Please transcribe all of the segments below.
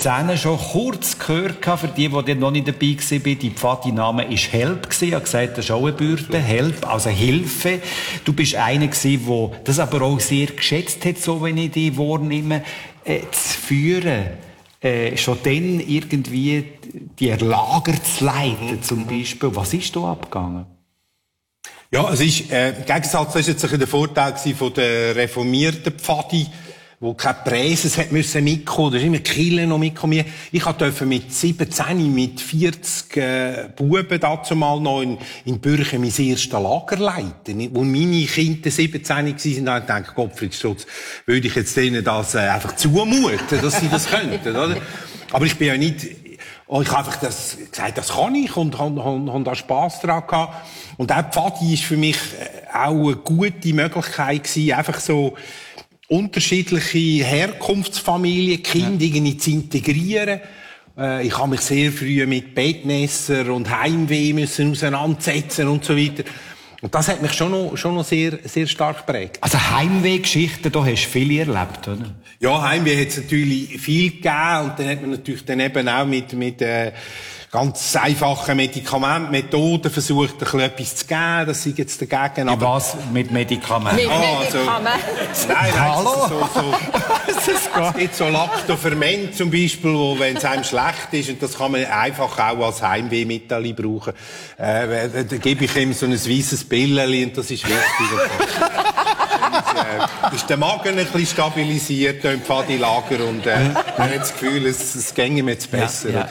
17 schon kurz gehört, für die noch nicht dabei waren, die Pfadi-Name war Help. Ich habe gesagt, das ist auch eine Bürde. Help, also Hilfe. Du bist einer gewesen, der das aber auch sehr geschätzt hat, so wenn ich die wahrnehme, zu führen. Schon dann irgendwie die Lager zu leiten, zum Beispiel. Was ist da abgegangen? Ja, es ist, im Gegensatz ist jetzt der Vorteil von der reformierten Pfadi, wo keine Präses hat müssen mitkommen, da ist immer Kille noch mitkommen. Ich durfte mit 17, mit 40 Buben dazu mal noch in Bürchen mein erstes Lager leiten. Wo meine Kinder 17 waren, habe ich gedacht, Gottfried Stutz, würde ich jetzt denen das einfach zumuten, dass sie das könnten, oder? Aber ich bin ja nicht, ich habe einfach gesagt, das kann ich und habe da Spass dran gehabt. Und auch Pfadi ist für mich auch eine gute Möglichkeit gewesen, einfach so unterschiedliche Herkunftsfamilien, Kinder irgendwie zu integrieren. Ich habe mich sehr früh mit Bettnässer und Heimweh müssen auseinandersetzen und so weiter. Und das hat mich schon noch sehr, sehr stark geprägt. Also Heimweh-Geschichten, da hast du viele erlebt, oder? Ja, Heimweh hat es natürlich viel gegeben und dann hat man natürlich dann eben auch mit ganz einfachen Medikamentenmethoden versucht, ein bisschen etwas zu geben, das sind jetzt dagegen. Aber was mit Medikamenten? Mit Medikamenten? Nein, Hallo? Es gibt so Lactoferment zum Beispiel, wo, wenn es einem schlecht ist, und das kann man einfach auch als Heimwehmittel brauchen, da gebe ich ihm so ein weisses Pilleli und das ist wichtig. Ist der Magen ein bisschen stabilisiert im Pfadi-Lager und man hat das Gefühl, es ginge ihm jetzt besser. Ja.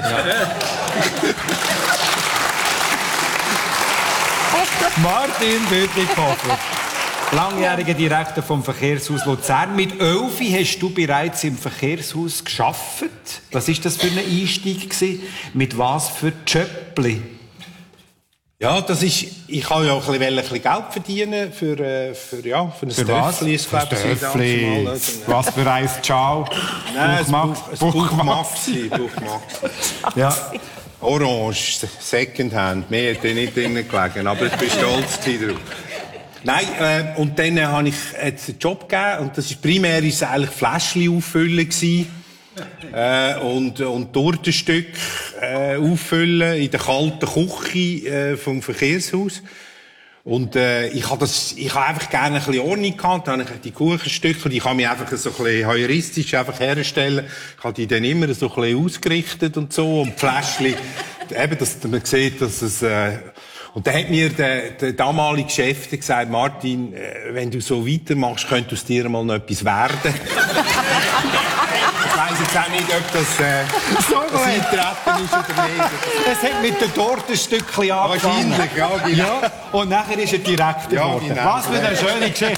Martin Bütikofer, langjähriger Direktor vom Verkehrshaus Luzern. Mit 11 hast du bereits im Verkehrshaus gearbeitet. Was war das für ein Einstieg gewesen? Mit was für Jöppli? Ja, ich habe ja auch ein bisschen Geld verdienen für ein Stöffli. Stöffli. Was für ein Ciao? Nein, Buchmaxi. Ja. Orange, Secondhand. Mehr hat nicht drin gelegen, aber ich bin stolz drauf. Nein, und dann habe ich jetzt einen Job gegeben, und das ist primär eigentlich Fläschchen auffüllen gewesen. Und Tortenstück auffüllen in der kalten Küche vom Verkehrshaus. Und ich habe einfach gerne ein bisschen Ordnung gehabt. Dann habe ich die Kuchenstücke, die kann mich einfach so ein bisschen heuristisch einfach herstellen. Ich habe die dann immer so ein bisschen ausgerichtet und so. Und Fläschchen, eben, dass man sieht, dass es und dann hat mir der damalige Chef gesagt, Martin, wenn du so weitermachst, könnte aus dir mal noch etwas werden. Ich weiss jetzt auch nicht, ob das eintreten ist oder nicht. Es hat mit den Tortenstückchen angefangen. Wahrscheinlich, ja, genau. Ja, und nachher ist er direkt geworden. Genau. Was für eine schöne Geschichte.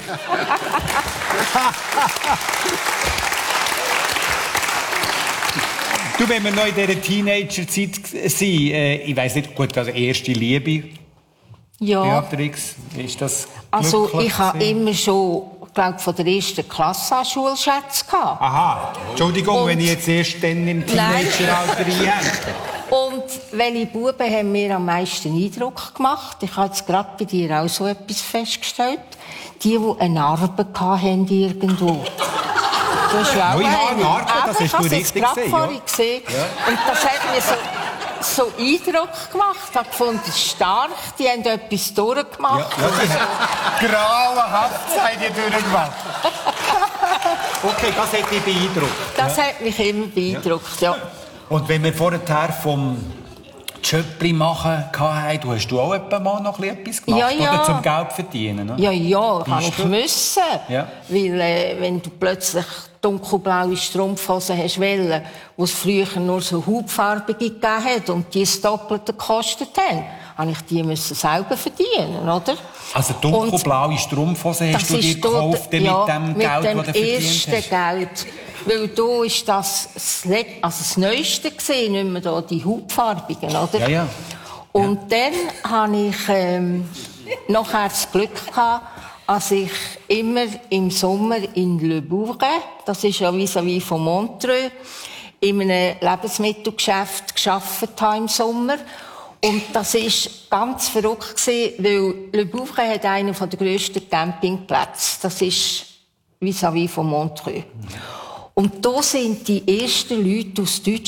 Du, wenn wir noch in dieser Teenager-Zeit sind, ich weiss nicht, gut, also erste Liebe, Ja. Beatrix, ist das Also glücklich ich habe gewesen? immer schon, glaube von der ersten Klasse an Schulschätze gehabt. Aha, Entschuldigung, Und- wenn ich jetzt erst dann im Teenageralter einhänge. Und welche Buben haben mir am meisten Eindruck gemacht? Ich habe jetzt gerade bei dir auch so etwas festgestellt. Die eine Narbe hatten irgendwo. Du hast ja auch Ich habe eine Narbe, das Ich hast du habe es richtig gerade gesehen, vorhin gesehen. Und das hat mir so Eindruck gemacht. Ich habe gefunden, stark, die haben etwas durchgemacht. Grauenhaft seid ihr durchgemacht. Okay, das hat dich beeindruckt. Das hat mich immer beeindruckt, ja. Und wenn wir vorher vom Jöppli machen hatten, hast du auch etwa mal noch etwas gemacht? Ja, ja. Oder zum Geld verdienen? Ne? Ja, kann ich müssen. Ja. Weil, wenn du plötzlich dunkelblaue Strumpfhosen hast wollen, wo es früher nur so hautfarbige gegeben hat und die das Doppelte gekostet haben, habe ich die müssen selber verdienen, oder? Also dunkelblaue Strumpfhosen hast du dir gekauft mit dem Geld, das du verdient ersten hast? Geld. Weil da ist das Neueste gesehen, nicht mehr da, die hautfarbigen, oder? Ja, ja. Und dann habe ich nachher das Glück gehabt, als ich immer im Sommer in Le Bourget, das ist ja vis-à-vis von Montreux, in einem Lebensmittelgeschäft gearbeitet habe im Sommer. Und das war ganz verrückt gewesen, weil Le Bourget hat einen der grössten Campingplätze. Das ist vis-à-vis von Montreux. Und da sind die ersten Leute aus Deutschland